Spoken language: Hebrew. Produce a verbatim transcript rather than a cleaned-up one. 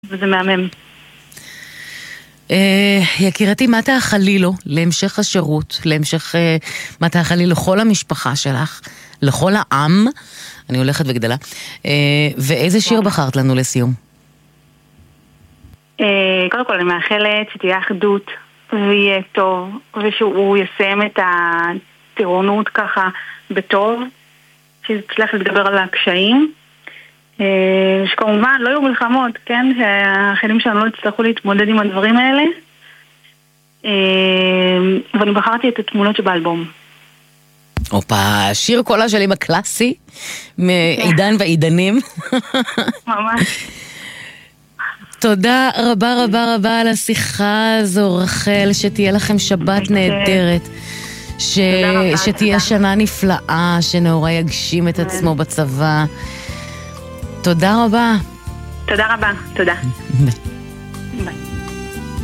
וזה מהמם. יקירתי, מה תאכלי לו להמשך השירות, להמשך, מה תאכלי לכל המשפחה שלך, לכל העם, אני הולכת וגדלה, ואיזה שיר בחרת לנו לסיום? קודם כל אני מאחלת שתהיה אחדות ויהיה טוב, ושהוא יסיים את הטירונות ככה בטוב, שיצליח לדבר על הקשיים, שכמובן לא יהיו מלחמות, כן, שהחיילים שלנו לא יצטרכו להתמודד עם הדברים האלה. ואני בחרתי את התמונות שבאלבום. אופה, שיר כל השלים הקלאסי מעידן ועידנים. ממש. תודה רבה רבה רבה על השיחה הזו, רחל, שתהיה לכם שבת נהדרת, ש... שתהיה שנה נפלאה, שנאורה יגשים את עצמו בצבא. תודה רבה. תודה רבה, תודה. ביי. ביי.